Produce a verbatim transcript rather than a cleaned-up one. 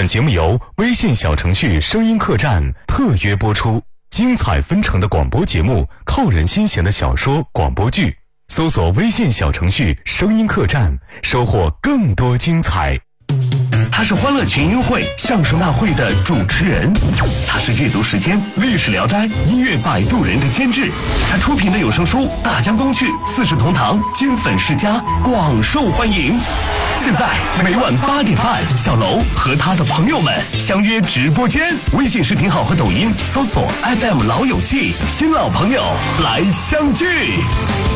本节目由微信小程序声音客栈特约播出，精彩纷呈的广播节目，扣人心弦的小说广播剧，搜索微信小程序声音客栈，收获更多精彩。 他是欢乐群英会相声大会的主持人，他是阅读时间历史聊斋音乐摆渡人的监制，他出品的有声书《大江东去》四世同堂金粉世家广受欢迎。现在每晚八点半，小楼和他的朋友们相约直播间，微信视频号和抖音搜索 F M 老友记，新老朋友来相聚。